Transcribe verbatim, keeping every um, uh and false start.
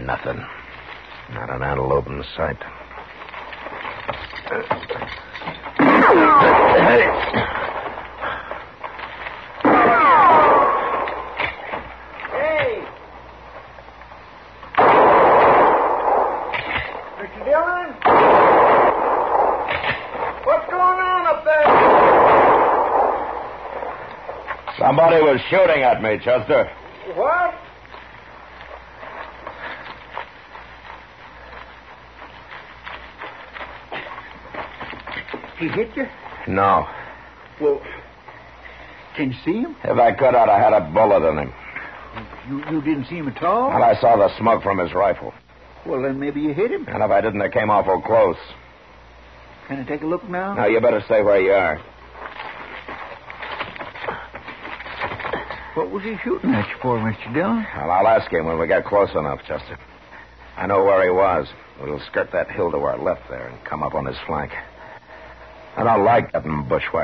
Nothing. Not an antelope in sight. Hey! Mister Dillon? What's going on up there? Somebody was shooting at me, Chester. What? He hit you? No. Well, can you see him? If I could, I'd have had a bullet in him. You you didn't see him at all? And I saw the smoke from his rifle. Well, then maybe you hit him. And if I didn't, it came awful close. Can I take a look now? Now, you better stay where you are. What was he shooting at you for, Mister Dillon? Well, I'll ask him when we get close enough, Chester. I know where he was. We'll skirt that hill to our left there and come up on his flank. I don't like getting bushwhacked.